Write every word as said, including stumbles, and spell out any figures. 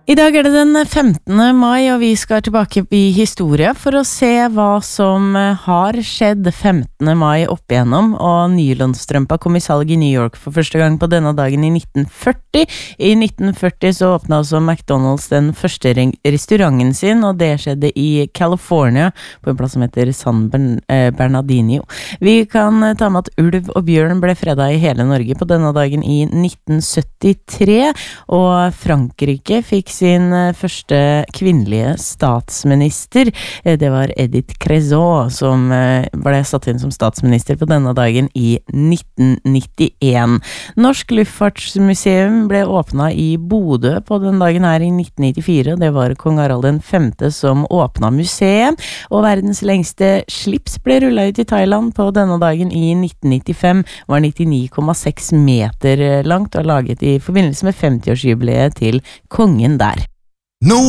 I dag er det den femtende mai, og vi skal tilbake i historie for å se hva som har skjedd femtende mai opp igjennom, og nylonstrømpa kom i salg i New York for første gang på denne dagen i nitten førti. I nitten førti så åpnet også McDonald's den første restauranten sin, og det skjedde i California, på en plass som heter San Bernardino. Vi kan ta med at ulv og bjørn ble fredet i hele Norge på denne dagen i nitten syttitre, og Frankrike fikk sin første kvinnelige statsminister. Det var Edith Cresson som ble satt inn som statsminister på denne dagen i nitten nittien. Norsk Luftfartsmuseum ble åpnet i Bodø på den dagen her i nitten nittifire. Det var kong Harald den femte som åpnet museet, og verdens lengste slips ble rullet ut i Thailand på denne dagen i nitten nittifem. Var nittini komma seks meter langt og laget i forbindelse med femtiårsjubileet til kongen der.